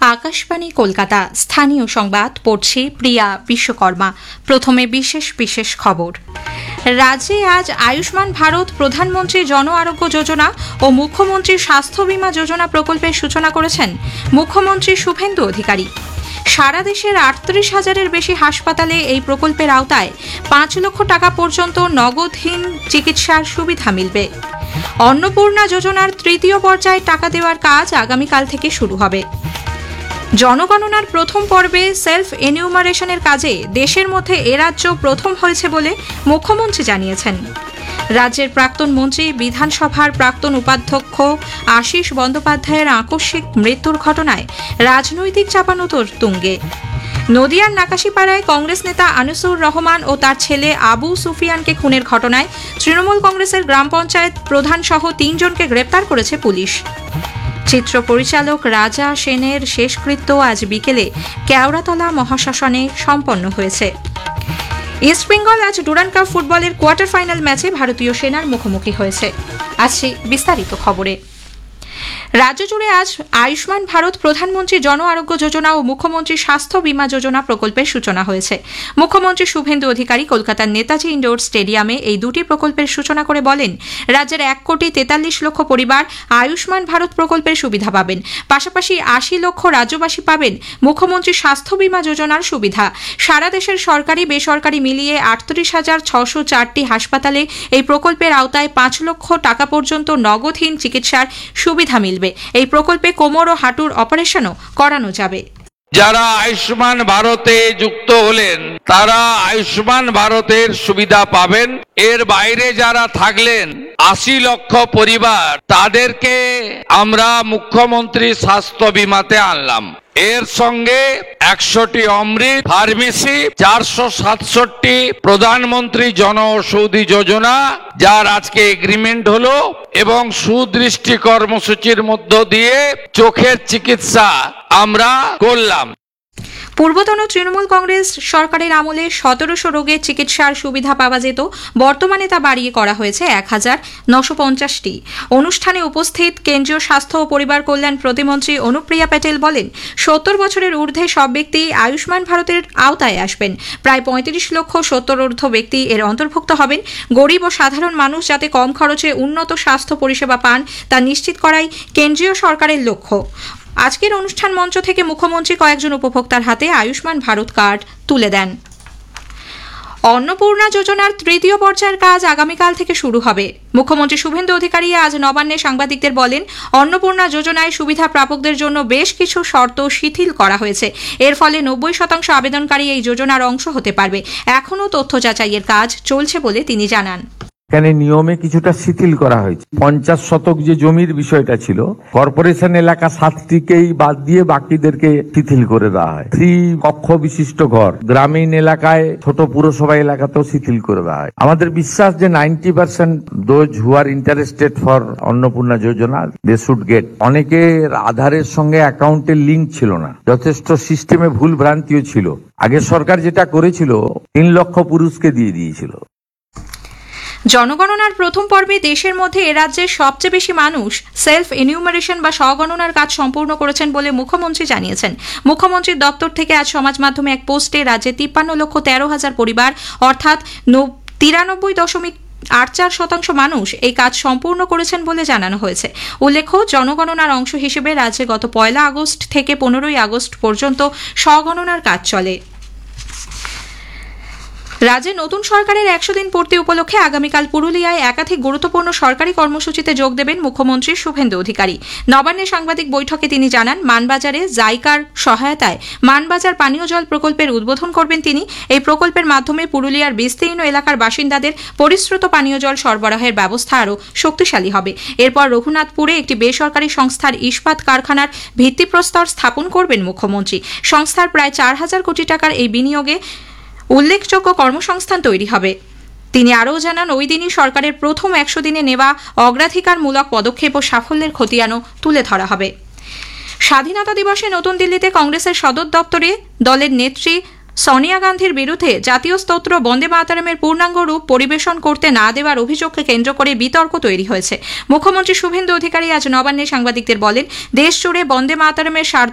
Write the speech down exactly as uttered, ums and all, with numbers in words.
আকাশবাণী কলকাতা স্থানীয় সংবাদ পড়ছি প্রিয়া বিশ্বকর্মা। প্রথমে বিশেষ বিশেষ খবর। রাজ্যে আজ আয়ুষ্মান ভারত প্রধানমন্ত্রী জন আরোগ্য যোজনা ও মুখ্যমন্ত্রী স্বাস্থ্য বীমা যোজনা প্রকল্পের সূচনা করেছেন মুখ্যমন্ত্রী শুভেন্দু অধিকারী। সারা দেশের আটত্রিশ হাজারের বেশি হাসপাতালে এই প্রকল্পের আওতায় পাঁচ লক্ষ টাকা পর্যন্ত নগদহীন চিকিৎসার সুবিধা মিলবে। অন্নপূর্ণা যোজনার তৃতীয় পর্যায়ে টাকা দেওয়ার কাজ আগামীকাল থেকে শুরু হবে। জনগণনার প্রথম পর্বে সেলফ এনিউমারেশনের কাজে দেশের মধ্যে এ রাজ্য প্রথম হয়েছে বলে মুখ্যমন্ত্রী জানিয়েছেন। রাজ্যের প্রাক্তন মন্ত্রী বিধানসভার প্রাক্তন উপাধ্যক্ষ আশিস বন্দ্যোপাধ্যায়ের আকস্মিক মৃত্যুর ঘটনায় রাজনৈতিক চাপানোতর তুঙ্গে। নদিয়ার নাকাশিপাড়ায় কংগ্রেস নেতা আনিসুর রহমান ও তার ছেলে আবু সুফিয়ানকে খুনের ঘটনায় তৃণমূল কংগ্রেসের গ্রাম পঞ্চায়েত প্রধান সহ তিনজনকে গ্রেপ্তার করেছে পুলিশ। চিত্র পরিচালক রাজা সেনের শেষকৃত্য আজ বিকেলে কেওড়াতলা মহাশ্মশানে সম্পন্ন হয়েছে। ইস্টবেঙ্গল আজ ডুরান্ড কাপ ফুটবলের কোয়ার্টার ফাইনাল ম্যাচে ভারতীয় সেনার মুখোমুখি হয়েছে। আসছে বিস্তারিত খবরে। রাজ্য জুড়ে আজ আয়ুষ্মান ভারত প্রধানমন্ত্রী জন আরোগ্য যোজনা ও মুখ্যমন্ত্রী স্বাস্থ্য বীমা যোজনা প্রকল্পের সূচনা হয়েছে। মুখ্যমন্ত্রী শুভেন্দু অধিকারী কলকাতার নেতাজি ইন্ডোর স্টেডিয়ামে এই দুটি প্রকল্পের সূচনা করে বলেন, রাজ্যের এক কোটি তেতাল্লিশ লক্ষ পরিবার আয়ুষ্মান ভারত প্রকল্পের সুবিধা পাবেন। পাশাপাশি আশি লক্ষ রাজ্যবাসী পাবেন মুখ্যমন্ত্রী স্বাস্থ্য বীমা যোজনার সুবিধা। সারা দেশের সরকারি বেসরকারি মিলিয়ে আটত্রিশ হাজার ছশো চারটি হাসপাতালে এই প্রকল্পের আওতায় পাঁচ লক্ষ টাকা পর্যন্ত নগদহীন চিকিৎসার সুবিধা মিলবে। এই প্রকল্পে কোমর ও হাঁটুর অপারেশনও করানো যাবে। যারা আয়ুষ্মান ভারতে যুক্ত হলেন তারা আয়ুষ্মান ভারতের সুবিধা পাবেন। এর বাইরে যারা থাকলেন আশি লক্ষ পরিবার, তাদেরকে আমরা মুখ্যমন্ত্রী স্বাস্থ্য বীমাতে আনলাম। এর সঙ্গে একশোটি অমৃত ফার্মেসি, চারশো সাতষট্টি প্রধানমন্ত্রী জন ঔষধি যোজনা, যার আজকে এগ্রিমেন্ট হলো, এবং সুদৃষ্টি কর্মসূচির মধ্য দিয়ে চোখের চিকিৎসা আমরা করলাম। পূর্বতন তৃণমূল কংগ্রেস সরকারের আমলে সতেরোশো রোগের চিকিৎসার সুবিধা পাওয়া যেত, বর্তমানে তা বাড়িয়ে করা হয়েছে এক হাজার নশো পঞ্চাশটি। অনুষ্ঠানে উপস্থিত কেন্দ্রীয় স্বাস্থ্য ও পরিবার কল্যাণ প্রতিমন্ত্রী অনুপ্রিয়া প্যাটেল বলেন, সত্তর বছরের ঊর্ধ্বে সব ব্যক্তি আয়ুষ্মান ভারতের আওতায় আসবেন। প্রায় পঁয়ত্রিশ লক্ষ সত্তর ঊর্ধ্ব ব্যক্তি এর অন্তর্ভুক্ত হবেন। গরিব ও সাধারণ মানুষ যাতে কম খরচে উন্নত স্বাস্থ্য পরিষেবা পান তা নিশ্চিত করাই কেন্দ্রীয় সরকারের লক্ষ্য। আজকের অনুষ্ঠান মঞ্চ থেকে মুখ্যমন্ত্রী কয়েকজন উপভোক্তার হাতে আয়ুষ্মান ভারত কার্ড তুলে দেন। অন্নপূর্ণা যোজনার তৃতীয় পর্যায়ের কাজ আগামীকাল থেকে শুরু হবে। মুখ্যমন্ত্রী শুভেন্দু অধিকারী আজ নবান্নে সাংবাদিকদের বলেন, অন্নপূর্ণা যোজনায় সুবিধা প্রাপকদের জন্য বেশ কিছু শর্ত শিথিল করা হয়েছে। এর ফলে নব্বই শতাংশ আবেদনকারী এই যোজনার অংশ হতে পারবে। এখনও তথ্য যাচাইয়ের কাজ চলছে বলে তিনি জানান। এখানে নিয়মে কিছুটা শিথিল করা হয়েছে। পঞ্চাশ শতক যে জমির বিষয়টা ছিল, কর্পোরেশন এলাকা সাতটিকেই বাদ দিয়ে বাকিদেরকে শিথিল করে দেওয়া হয়। থ্রি কক্ষ বিশিষ্ট ঘর গ্রামীণ এলাকায়, ছোট পুরসভা এলাকাতেও শিথিল করে দেওয়া হয়। আমাদের বিশ্বাস যে ninety percent those who are interested for Annapurna Yojana they should get. অনেকের আধারের সঙ্গে অ্যাকাউন্টের লিঙ্ক ছিল না, যথেষ্ট সিস্টেমে ভুল ভ্রান্তিও ছিল। আগের সরকার যেটা করেছিল, তিন লক্ষ পুরুষকে দিয়ে দিয়েছিল। জনগণনার প্রথম পর্বে দেশের মধ্যে এ রাজ্যের সবচেয়ে বেশি মানুষ সেলফ এনিউমারেশন বা স্বগণনার কাজ সম্পূর্ণ করেছেন বলে মুখ্যমন্ত্রী জানিয়েছেন। মুখ্যমন্ত্রীর দপ্তর থেকে আজ সমাজ মাধ্যমে এক পোস্টে রাজ্যে তিপ্পান্ন লক্ষ তেরো হাজার পরিবার অর্থাৎ তিরানব্বই দশমিক আট চার শতাংশ মানুষ এই কাজ সম্পূর্ণ করেছেন বলে জানানো হয়েছে। উল্লেখ্য, জনগণনার অংশ হিসেবে রাজ্যে গত পয়লা আগস্ট থেকে পনেরোই আগস্ট পর্যন্ত স্বগণনার কাজ চলে। রাজ্যে নতুন সরকারের একশো দিন পূর্তি উপলক্ষে আগামীকাল পুরুলিয়ায় একাধিক গুরুত্বপূর্ণ সরকারি কর্মসূচিতে যোগ দেবেন মুখ্যমন্ত্রী শুভেন্দু অধিকারী। নবান্নে সাংবাদিক বৈঠকে তিনি জানান, মানবাজারে জাইকার সহায়তায় মানবাজার পানীয় জল প্রকল্পের উদ্বোধন করবেন তিনি। এই প্রকল্পের মাধ্যমে পুরুলিয়ার বিস্তীর্ণ এলাকার বাসিন্দাদের পরিশ্রুত পানীয় জল সরবরাহের ব্যবস্থা আরও শক্তিশালী হবে। এরপর রঘুনাথপুরে একটি বেসরকারি সংস্থার ইস্পাত কারখানার ভিত্তিপ্রস্তর স্থাপন করবেন মুখ্যমন্ত্রী। সংস্থার প্রায় চার হাজার কোটি টাকার এই বিনিয়োগে উল্লেখযোগ্য কর্মসংস্থান তৈরি হবে। তিনি আরও জানান, ওই দিনই সরকারের প্রথম একশো দিনে নেওয়া অগ্রাধিকারমূলক পদক্ষেপ ও সাফল্যের খতিয়ানও তুলে ধরা হবে। স্বাধীনতা দিবসে নতুন দিল্লিতে কংগ্রেসের সদর দপ্তরে দলের নেত্রী সোনিয়া গান্ধীর বিরুদ্ধে জাতীয় স্তোত্র বন্দে মাতরমের পূর্ণাঙ্গ রূপ পরিবেশন করতে না দেওয়ার অভিযোগকে কেন্দ্র করে বিতর্ক তৈরি হয়েছে। মুখ্যমন্ত্রী শুভেন্দু অধিকারী আজ নবান্নে সাংবাদিকদের বলেন, দেশ জুড়ে বন্দে মাতরমের